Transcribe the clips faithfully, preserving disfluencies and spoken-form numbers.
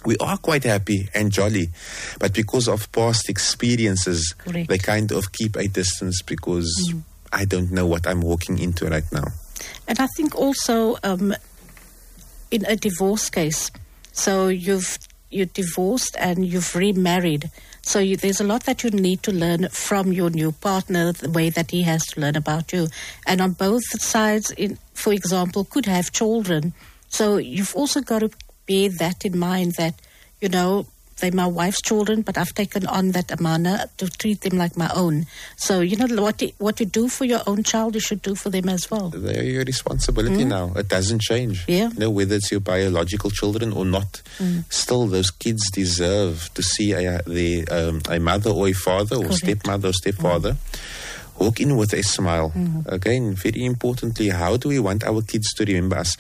we are quite happy and jolly, but because of past experiences, Correct. they kind of keep a distance because mm. I don't know what I'm walking into right now. And I think also um, in a divorce case, so you've you're divorced and you've remarried, so you, there's a lot that you need to learn from your new partner, the way that he has to learn about you. And on both sides, in, for example, could have children. So you've also got to bear that in mind that, you know, they're my wife's children, but I've taken on that amana to treat them like my own. So, you know, what you, what you do for your own child, you should do for them as well. They're your responsibility mm. now. It doesn't change. Yeah. You know, whether it's your biological children or not, mm. still those kids deserve to see a, the, um, a mother or a father or Correct. stepmother or stepfather mm. walk in with a smile. Mm. Again, very importantly, how do we want our kids to remember us?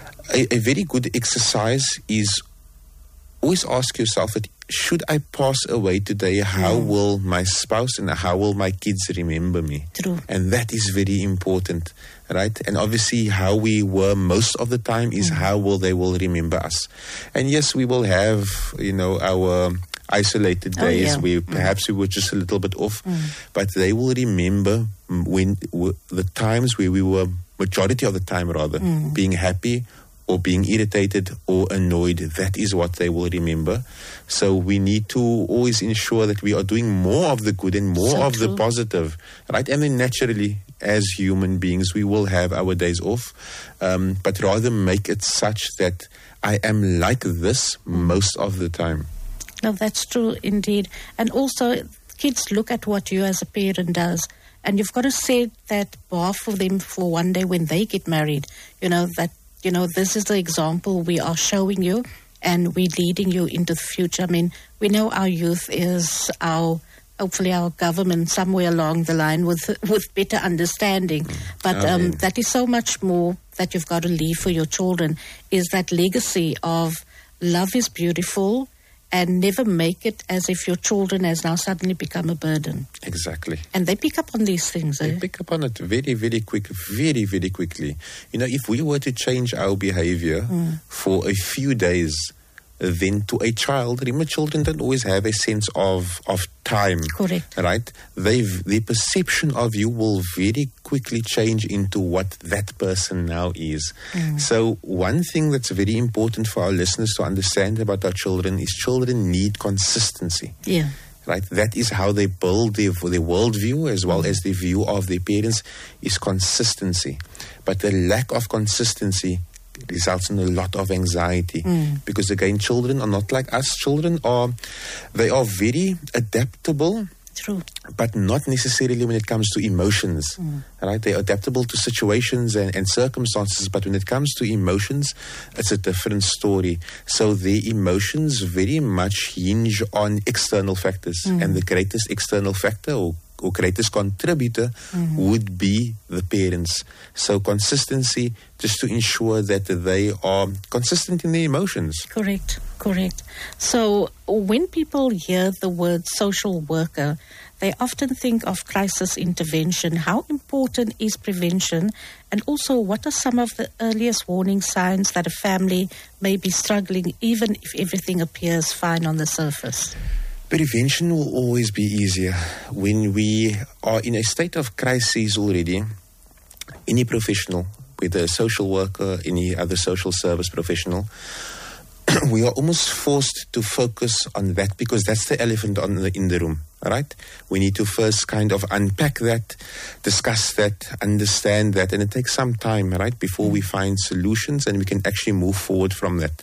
A, a very good exercise is always ask yourself that, should I pass away today, how mm. will my spouse and how will my kids remember me? True. And that is very important, right? And obviously how we were most of the time is mm. how will they will remember us. And yes, we will have, you know, our isolated days oh, yeah. where perhaps mm. we were just a little bit off, mm. but they will remember when w- the times where we were, majority of the time rather, mm. being happy or being irritated or annoyed. That is what they will remember. So we need to always ensure that we are doing more of the good and more so of true. the positive, right? And then naturally, as human beings, we will have our days off, um, but rather make it such that I am like this most of the time. No, that's true indeed. And also, kids look at what you as a parent does, and you've got to set that bar for them for one day when they get married. You know, that You know, this is the example we are showing you, and we're leading you into the future. I mean, we know our youth is our, hopefully our government somewhere along the line with with better understanding. But um, that is so much more that you've got to leave for your children, is that legacy of love is beautiful, and never make it as if your children has now suddenly become a burden. Exactly. And they pick up on these things. They eh? pick up on it very, very quick, very, very quickly. You know, if we were to change our behavior mm. for a few days, then to a child, remember, children don't always have a sense of, of time. Correct. Right? They've, the perception of you will very quickly change into what that person now is. Mm. So one thing that's very important for our listeners to understand about our children is children need consistency. Yeah. Right? That is how they build their, their worldview as well as the view of their parents, is consistency. But the lack of consistency results in a lot of anxiety mm. because again, children are not like us. Children are, they are very adaptable. True. But not necessarily when it comes to emotions, mm. right? They're adaptable to situations and, and circumstances, but when it comes to emotions, it's a different story. So the emotions very much hinge on external factors, mm. and the greatest external factor or or greatest contributor mm-hmm. would be the parents. So consistency, just to ensure that they are consistent in their emotions. Correct, correct. So when people hear the word social worker, they often think of crisis intervention. How important is prevention? And also, what are some of the earliest warning signs that a family may be struggling, even if everything appears fine on the surface? Prevention will always be easier. When we are in a state of crisis already, any professional, whether a social worker, any other social service professional, we are almost forced to focus on that because that's the elephant on the, in the room, right? We need to first kind of unpack that, discuss that, understand that, and it takes some time, right, before we find solutions and we can actually move forward from that.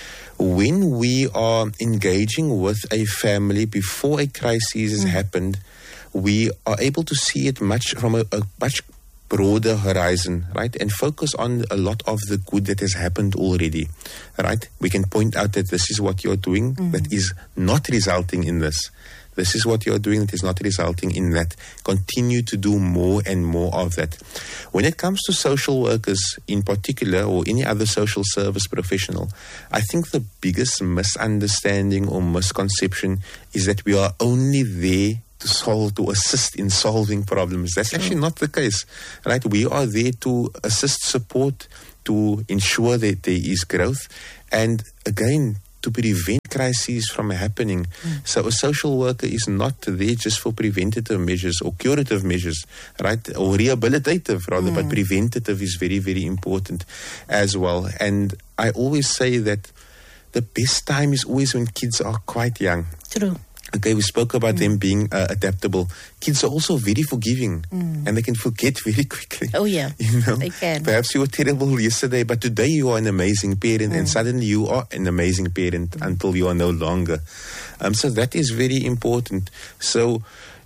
When we are engaging with a family before a crisis has mm. happened, we are able to see it much from a, a much broader horizon, right? And focus on a lot of the good that has happened already, right? We can point out that this is what you're doing mm. that is not resulting in this. This is what you're doing that is not resulting in that. Continue to do more and more of that. When it comes to social workers in particular, or any other social service professional, I think the biggest misunderstanding or misconception is that we are only there to solve, to assist in solving problems. That's actually not the case, right? We are there to assist, support, to ensure that there is growth. And again, to prevent crises from happening. Mm. So a social worker is not there just for preventative measures or curative measures, right? Or rehabilitative rather, mm. but preventative is very, very important as well. And I always say that the best time is always when kids are quite young. True. Okay, we spoke about mm. them being uh, adaptable. Kids are also very forgiving mm. and they can forget very quickly. Oh, yeah, you know? They can. Perhaps you were terrible yesterday, but today you are an amazing parent mm. and suddenly you are an amazing parent mm. until you are no longer. Um, so that is very important. So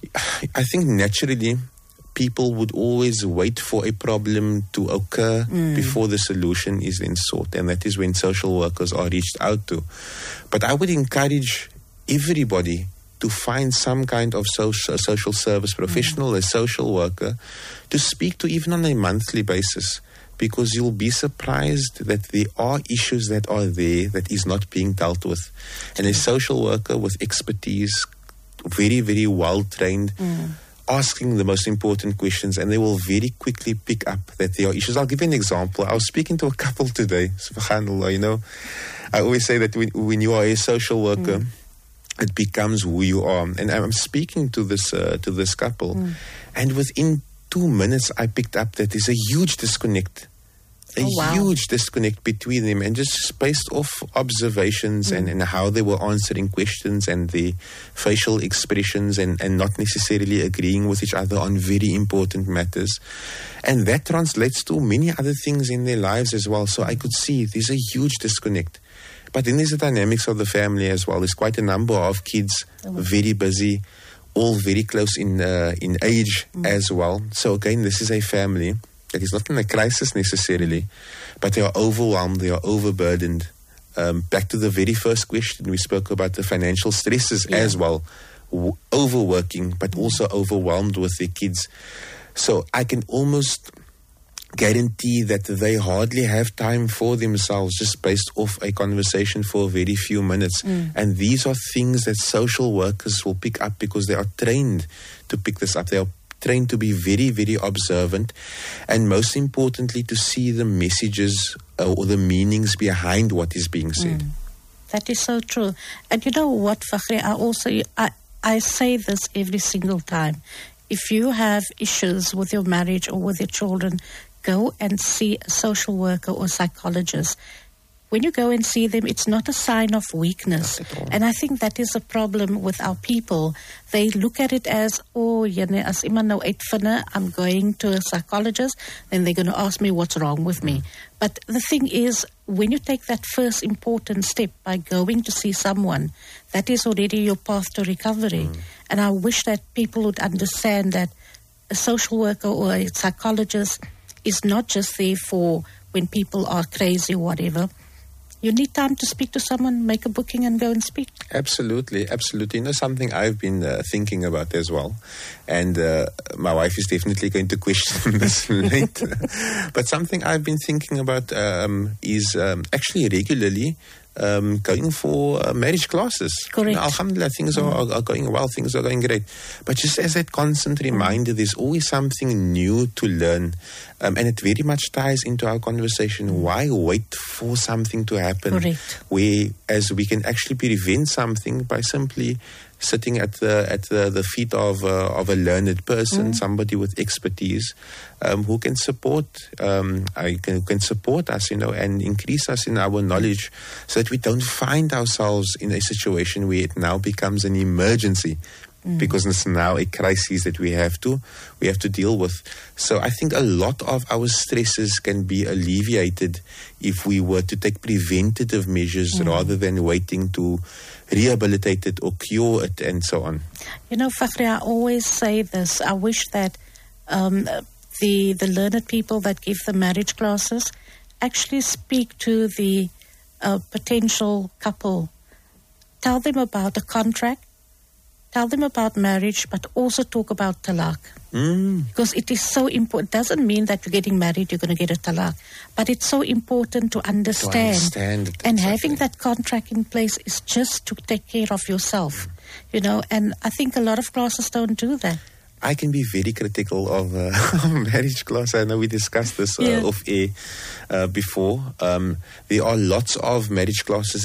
I think naturally people would always wait for a problem to occur mm. before the solution is then sought. And that is when social workers are reached out to. But I would encourage everybody to find some kind of social, social service professional, mm. a social worker, to speak to even on a monthly basis, because you'll be surprised that there are issues that are there that is not being dealt with. And a social worker with expertise, very, very well trained, mm. asking the most important questions, and they will very quickly pick up that there are issues. I'll give you an example. I was speaking to a couple today, subhanAllah, you know. I always say that when, when you are a social worker, mm. it becomes who you are. And I'm speaking to this uh, to this couple, mm. and within two minutes, I picked up that there's a huge disconnect, a oh, wow. huge disconnect between them, and just based off observations mm. and, and how they were answering questions and the facial expressions, and, and not necessarily agreeing with each other on very important matters. And that translates to many other things in their lives as well. So I could see there's a huge disconnect. But then there's the dynamics of the family as well. There's quite a number of kids, oh. very busy, all very close in uh, in age mm. as well. So again, this is a family that is not in a crisis necessarily, but they are overwhelmed, they are overburdened. Um, back to the very first question, we spoke about the financial stresses yeah. as well. W- overworking, but mm. also overwhelmed with their kids. So I can almost guarantee that they hardly have time for themselves, just based off a conversation for a very few minutes. Mm. And these are things that social workers will pick up because they are trained to pick this up. They are trained to be very, very observant, and most importantly, to see the messages uh, or the meanings behind what is being said. Mm. That is so true. And you know what, Fakhri, I also, I, I say this every single time. If you have issues with your marriage or with your children, go and see a social worker or psychologist. When you go and see them, it's not a sign of weakness. And I think that is a problem with our people. They look at it as, oh, jyne, as iemand nou uitvinne, I'm going to a psychologist, then they're going to ask me what's wrong with me. But the thing is, when you take that first important step by going to see someone, that is already your path to recovery. Mm. And I wish that people would understand that a social worker or a psychologist is not just there for when people are crazy or whatever. You need time to speak to someone, make a booking and go and speak. Absolutely, absolutely. You know, something I've been uh, thinking about as well, and uh, my wife is definitely going to question this later, but something I've been thinking about um, is um, actually regularly Um, going for uh, marriage classes. Correct. You know, alhamdulillah, things mm. are, are going well, things are going great. But just as that constant reminder, there's always something new to learn. Um, and it very much ties into our conversation. Mm. Why wait for something to happen? Correct. Whereas we can actually prevent something by simply sitting at the at the, the feet of uh, of a learned person, mm. somebody with expertise, um, who can support um, I can, can support us, you know, and increase us in our knowledge, so that we don't find ourselves in a situation where it now becomes an emergency, mm. because it's now a crisis that we have to we have to deal with. So I think a lot of our stresses can be alleviated if we were to take preventative measures mm. rather than waiting to rehabilitate it or cure it and so on. You know, Fakhri, I always say this. I wish that um, the the learned people that give the marriage classes actually speak to the uh, potential couple. Tell them about the contract. Tell them about marriage, but also talk about talaq. Mm. Because it is so important. It doesn't mean that you're getting married, you're going to get a talaq. But it's so important to understand. To understand it, and exactly. having that contract in place is just to take care of yourself. You know, and I think a lot of classes don't do that. I can be very critical of uh, marriage class. I know we discussed this uh, yeah. off air uh, before. Um, there are lots of marriage classes that are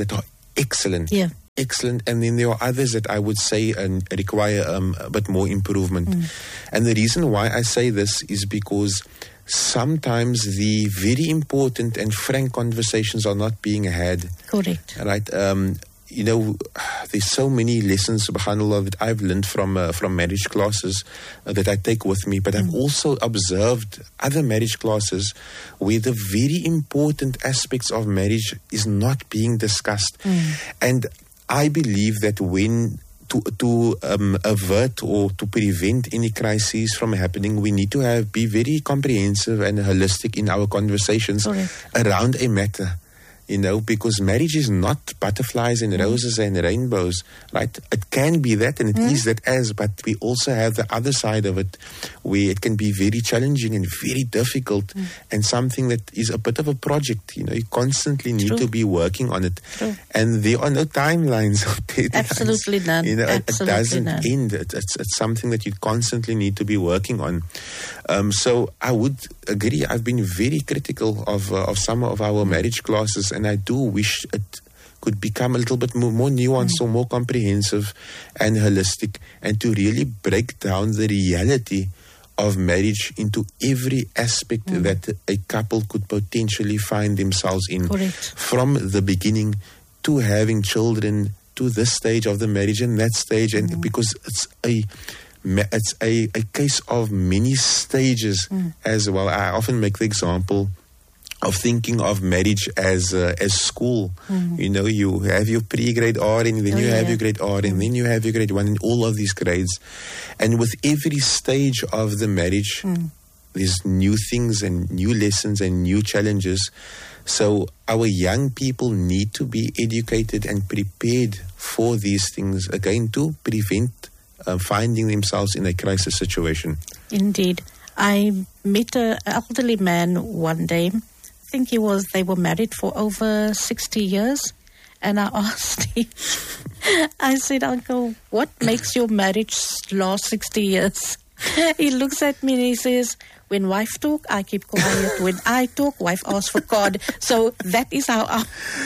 excellent. Yeah. Excellent. And then there are others that I would say um, require um, a bit more improvement. Mm. And the reason why I say this is because sometimes the very important and frank conversations are not being had. Correct. Right? Um, you know, there's so many lessons, subhanAllah, that I've learned from uh, from marriage classes uh, that I take with me. But mm. I've also observed other marriage classes where the very important aspects of marriage is not being discussed. Mm. And I believe that when to to um, avert or to prevent any crises from happening, we need to have be very comprehensive and holistic in our conversations Sorry. around a matter. You know, because marriage is not butterflies and roses mm. and rainbows, right? It can be that, and it mm. is that as, but we also have the other side of it, where it can be very challenging and very difficult, mm. and something that is a bit of a project. You know, you constantly need True. to be working on it, True. and there are no timelines or deadlines. Absolutely none. You know, Absolutely it doesn't none. end. It, it's it's something that you constantly need to be working on. Um, so I would agree. I've been very critical of uh, of some of our marriage classes, and I do wish it could become a little bit more, more nuanced mm. or more comprehensive and holistic, and to really break down the reality of marriage into every aspect mm. that a couple could potentially find themselves in. Correct. From the beginning to having children, to this stage of the marriage and that stage, and mm. because it's a it's a, a case of many stages mm. as well. I often make the example of thinking of marriage as uh, as school. Mm. You know, you have your pre-grade R, and then oh, you yeah. have your grade R, and mm. then you have your grade one, in all of these grades. And with every stage of the marriage, mm. there's new things and new lessons and new challenges. So our young people need to be educated and prepared for these things, again, to prevent uh, finding themselves in a crisis situation. Indeed. I met an elderly man one day. I think he was, they were married for over sixty years. And I asked him, I said, Uncle, what makes your marriage last sixty years? He looks at me and he says, when wife talk, I keep quiet. When I talk, wife asks for card. So that is how I,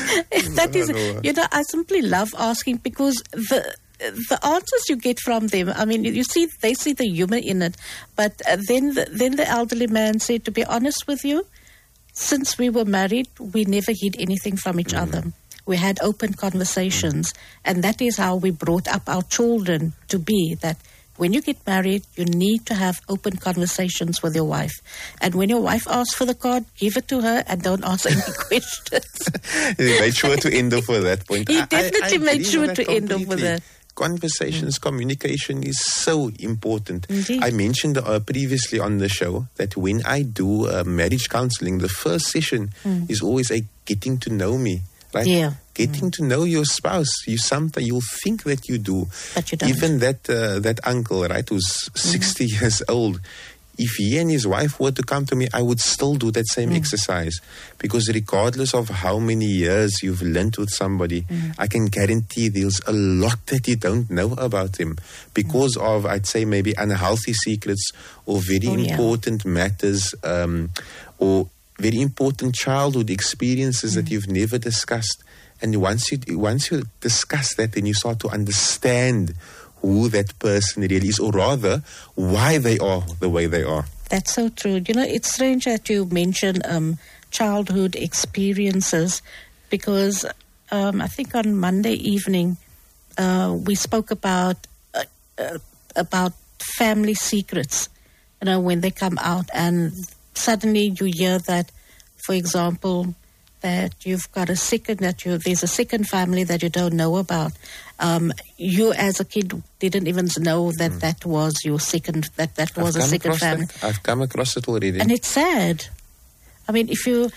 that is, you know, I simply love asking, because the the answers you get from them, I mean, you see, they see the humor in it. But uh, then, the, then the elderly man said, to be honest with you, since we were married, we never hid anything from each mm. other. We had open conversations, mm. and that is how we brought up our children to be, that when you get married, you need to have open conversations with your wife. And when your wife asks for the card, give it to her and don't ask any questions. He made sure to end off with that point. He definitely I, I made sure to end off with that. Conversations, mm. communication is so important. Indeed. I mentioned uh, previously on the show that when I do uh, marriage counseling, the first session mm. is always a getting to know me. Right? Yeah. Getting mm. to know your spouse. You sometimes you'll think that you do. But you don't. Even that uh, that uncle, right, who's mm. sixty years old, if he and his wife were to come to me, I would still do that same mm. exercise. Because regardless of how many years you've learned with somebody, mm. I can guarantee there's a lot that you don't know about him. Because mm. of, I'd say, maybe unhealthy secrets or very oh, important yeah. matters um, or very important childhood experiences mm. that you've never discussed. And once you once you discuss that, then you start to understand who that person really is, or rather, why they are the way they are. That's so true. You know, it's strange that you mention um, childhood experiences, because um, I think on Monday evening uh, we spoke about uh, uh, about family secrets. You know, when they come out, and suddenly you hear that, for example, that you've got a second, that you there's a second family that you don't know about. Um, you as a kid didn't even know that mm. that was your second, that that was I've a second family. That. I've come across it already. And it's sad. I mean, if you,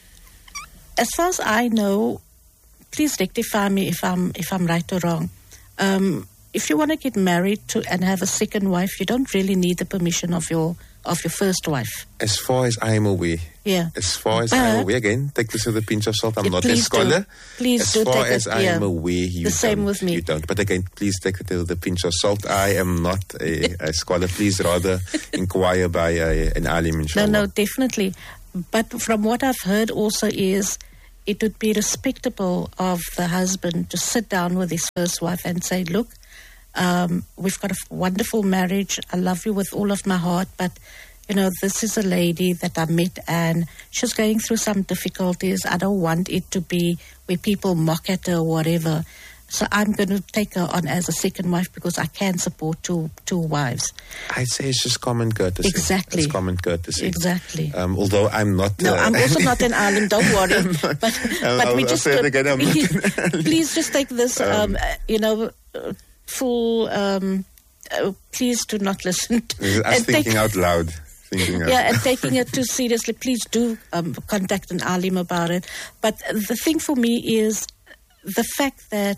as far as I know, please rectify me if I'm if I'm right or wrong. Um, if you want to get married to and have a second wife, you don't really need the permission of your of your first wife. As far as I am aware. Yeah. As far as but, I am aware, again, take this with a pinch of salt. I'm not a scholar. Do. Please as do. far take as it, I yeah. am aware, you the same don't, with me. You don't. But again, please take it with a pinch of salt. I am not a, a scholar. Please rather inquire by a, an alim, inshallah. No, no, definitely. But from what I've heard also is, it would be respectable of the husband to sit down with his first wife and say, look, um, we've got a wonderful marriage. I love you with all of my heart, but, you know, this is a lady that I met and she's going through some difficulties. I don't want it to be where people mock at her or whatever. So I'm going to take her on as a second wife because I can support two two wives. I'd say it's just common courtesy. Exactly. It's common courtesy. Exactly. Um, although I'm not... No, uh, I'm also not an island, don't worry. not, but I'll, but we I'll just... say it again, I'm please, not an please just take this, um, Um, uh, you know, uh, full... Um, uh, please do not listen. To, This is us and thinking take- out loud. Thinking out Yeah, loud. and taking it too seriously, please do um, contact an alim about it. But the thing for me is the fact that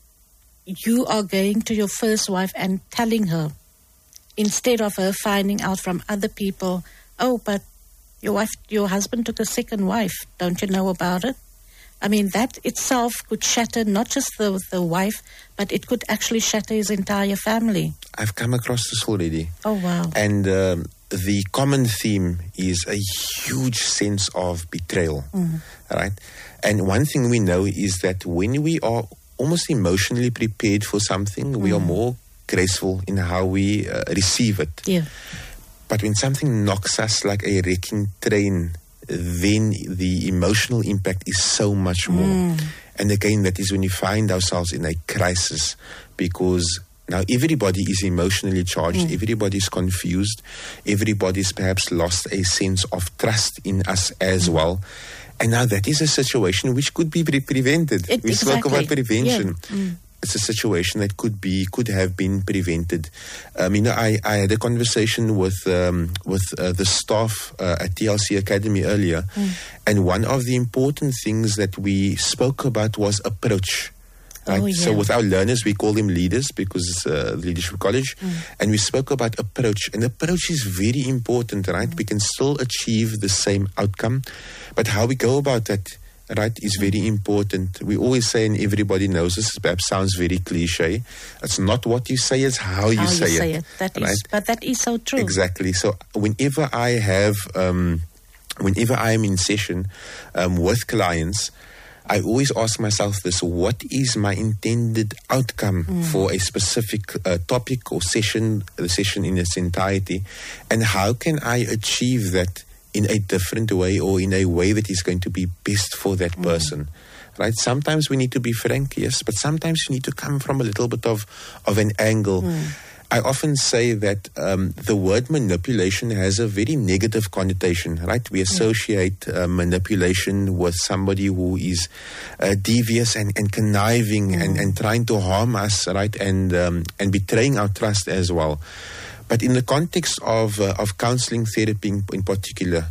you are going to your first wife and telling her, instead of her finding out from other people, oh, but your wife, your husband took a second wife, don't you know about it? I mean, that itself could shatter not just the, the wife, but it could actually shatter his entire family. I've come across this already. Oh, wow. And um, the common theme is a huge sense of betrayal, right? And one thing we know is that when we are almost emotionally prepared for something, we are more graceful in how we uh, receive it. Yeah. But when something knocks us like a wrecking train, then the emotional impact is so much more. And again, that is when we find ourselves in a crisis, because now everybody is emotionally charged, everybody is confused, everybody's perhaps lost a sense of trust in us as well. And now that is a situation which could be pre- prevented. It- we spoke exactly. about prevention. Yeah. Mm. It's a situation that could be, could have been prevented. Um, you know, I, I had a conversation with um, with uh, the staff uh, at T L C Academy earlier, and one of the important things that we spoke about was approach. Right? Oh, So yeah. with our learners, we call them leaders because it's a leadership college, and we spoke about approach. And approach is very important, right? We can still achieve the same outcome, but how we go about that, right, is very important. We always say, and everybody knows this, perhaps sounds very cliche, it's not what you say, it's how you, How say, you say it. it. That right? is, but that is so true. Exactly. So whenever I have, um, whenever I am in session um, with clients, I always ask myself this: what is my intended outcome for a specific uh, topic or session, the session in its entirety, and how can I achieve that in a different way or in a way that is going to be best for that person? Right? Sometimes we need to be frank, yes, but sometimes you need to come from a little bit of, of an angle. I often say that um, the word manipulation has a very negative connotation, right? We associate uh, manipulation with somebody who is uh, devious and, and conniving and, and trying to harm us, right? And um, and betraying our trust as well. But in the context of uh, of counseling therapy in, in particular,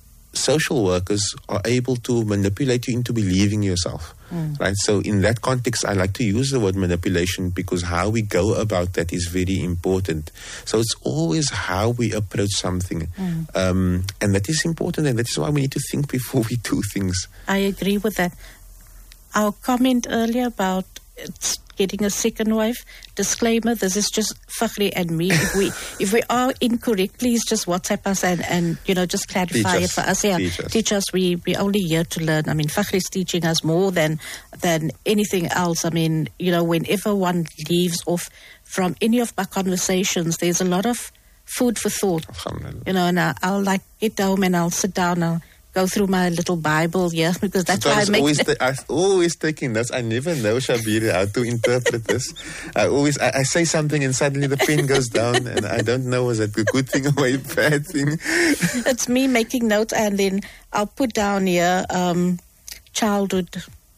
social workers are able to manipulate you into believing yourself, right? So in that context, I like to use the word manipulation because how we go about that is very important. So it's always how we approach something, um, and that is important, and that is why we need to think before we do things. I agree with that. Our comment earlier about it's getting a second wife, disclaimer, this is just Fakhri and me. If we if we are incorrect, please just WhatsApp us and, and you know, just clarify Teach it us. for us. Yeah, Teach us. Teach us. We, we're only here to learn. I mean, Fakhri is teaching us more than, than anything else. I mean, you know, whenever one leaves off from any of my conversations, there's a lot of food for thought. Alhamdulillah. You know, and I, I'll like get home and I'll sit down, I'll go through my little Bible, yeah, because that's So I why I was make always, ta- I was always taking notes. I never know, Shabir, how to interpret this. I always, I, I say something and suddenly the pen goes down and I don't know, is that a good thing or a bad thing? It's me making notes, and then I'll put down here um, childhood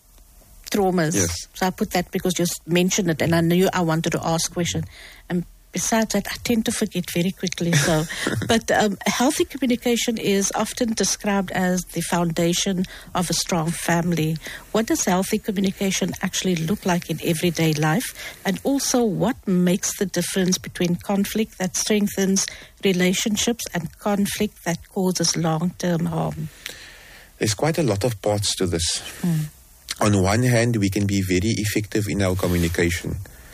traumas. Yes. So I put that because you s- mentioned it, and I knew I wanted to ask question. And besides that, I tend to forget very quickly. So, but um, healthy communication is often described as the foundation of a strong family. What does healthy communication actually look like in everyday life? And also, what makes the difference between conflict that strengthens relationships and conflict that causes long-term harm? There's quite a lot of parts to this. On one hand, we can be very effective in our communication.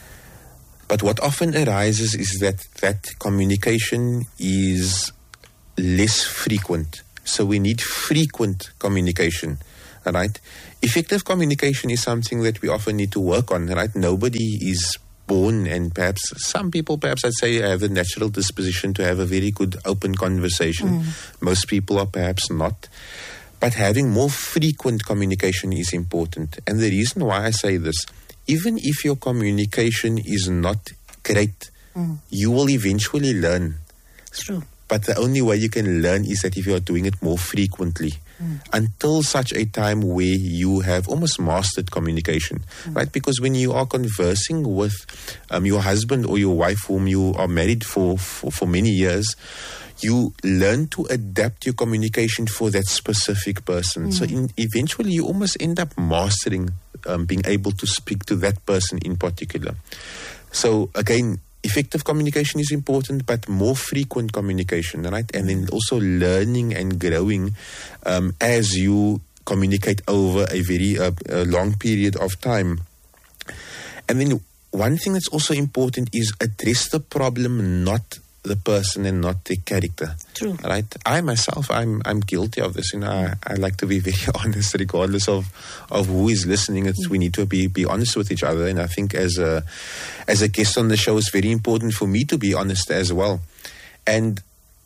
But what often arises is that that communication is less frequent. So we need frequent communication, right? Effective communication is something that we often need to work on, right? Nobody is born, and perhaps some people, perhaps I'd say, have a natural disposition to have a very good open conversation. Mm. Most people are perhaps not. But having more frequent communication is important. And the reason why I say this, even if your communication is not great, mm. you will eventually learn. True. But the only way you can learn is that if you are doing it more frequently. Mm. Until such a time where you have almost mastered communication, mm. right? Because when you are conversing with um, your husband or your wife whom you are married for, for, for many years, you learn to adapt your communication for that specific person. Mm. So in, eventually you almost end up mastering um, being able to speak to that person in particular. So again, effective communication is important, but more frequent communication, right? And then also learning and growing um, as you communicate over a very uh, a long period of time. And then one thing that's also important is address the problem, not the person and not the character. True. Right? I myself, I'm I'm guilty of this. You know, I, I like to be very honest, regardless of, of who is listening. It's, we need to be, be honest with each other. And I think as a as a guest on the show, it's very important for me to be honest as well. And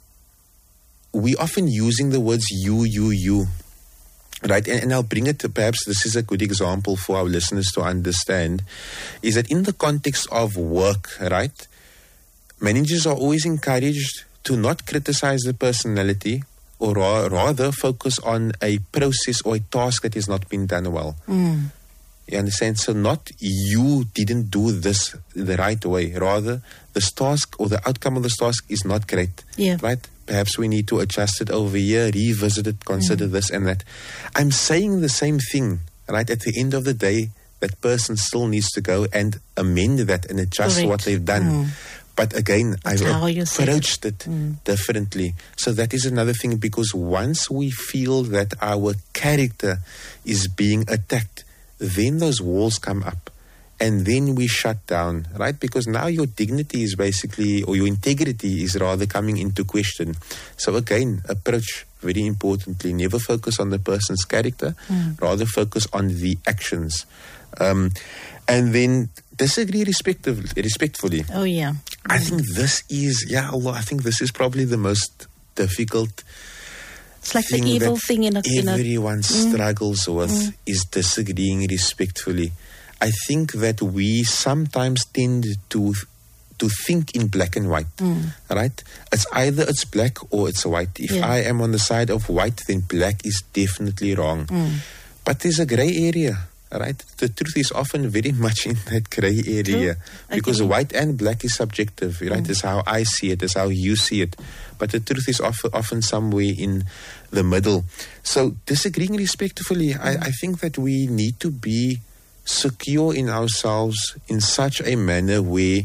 we often using the words you, you, you. Right, and, and I'll bring it to, perhaps this is a good example for our listeners to understand, is that in the context of work, right, managers are always encouraged to not criticize the personality, or ra- rather focus on a process or a task that has not been done well. Mm. You understand? So not you didn't do this the right way, rather this task or the outcome of this task is not great. Yeah. Right? Perhaps we need to adjust it over here, revisit it, consider mm. this and that. I'm saying the same thing, right? At the end of the day, that person still needs to go and amend that and adjust Correct. What they've done. Mm. But again, That's I've approached it, it mm. differently. So that is another thing, because once we feel that our character is being attacked, then those walls come up. And then we shut down, right? Because now your dignity is basically, or your integrity is rather coming into question. So again, approach, very importantly, never focus on the person's character, mm. rather focus on the actions. Um, and then disagree respectively, respectfully. Oh, yeah. I think this is, yeah, Allah, I think this is probably the most difficult It's like the evil thing in a... In everyone a, struggles mm, with mm. is disagreeing respectfully. I think that we sometimes tend to to think in black and white, mm. right? It's either it's black or it's white. If yeah. I am on the side of white, then black is definitely wrong. Mm. But there's a grey area, right? The truth is often very much in that grey area. True. Because okay. white and black is subjective, right? Mm. It's how I see it, it's how you see it. But the truth is often, often somewhere in the middle. So disagreeing respectfully, mm. I, I think that we need to be secure in ourselves in such a manner where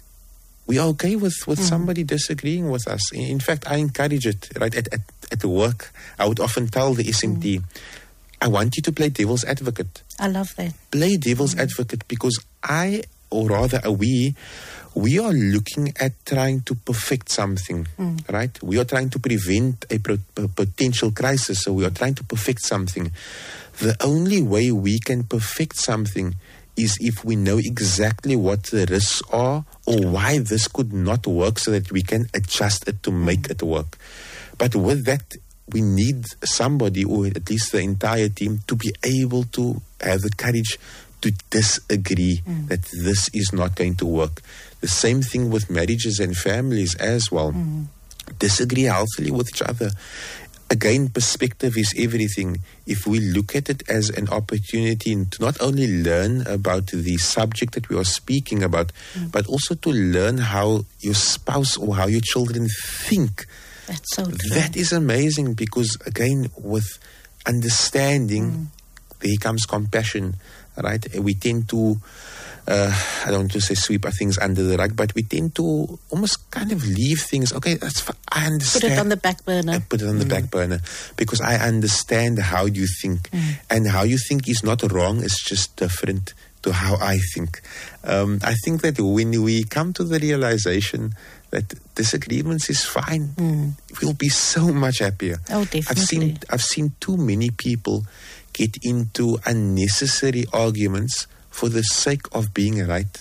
we are okay with, with mm. somebody disagreeing with us. In fact, I encourage it, right? At, at, at work, I would often tell the S M T, mm. I want you to play devil's advocate. I love that. Play devil's mm. advocate, because I, or rather we, we are looking at trying to perfect something, mm. right? We are trying to prevent a, pro- a potential crisis, so we are trying to perfect something. The only way we can perfect something is if we know exactly what the risks are or why this could not work, so that we can adjust it to make mm. it work. But with that, we need somebody, or at least the entire team, to be able to have the courage to disagree mm. that this is not going to work. The same thing with marriages and families as well. Mm. Disagree healthily with each other. Again, perspective is everything. If we look at it as an opportunity to not only learn about the subject that we are speaking about, mm. but also to learn how your spouse or how your children think. That's so true. That is amazing, because again, with understanding, mm. there comes compassion, right? We tend to, uh, I don't want to say sweep things under the rug, but we tend to almost kind of leave things, okay, that's fine, I understand. Put it on the back burner. I put it on mm. the back burner, because I understand how you think. Mm. And how you think is not wrong, it's just different to how I think. Um, I think that when we come to the realization that disagreements is fine, mm. we'll be so much happier. Oh, definitely. I've seen I've seen too many people get into unnecessary arguments for the sake of being right.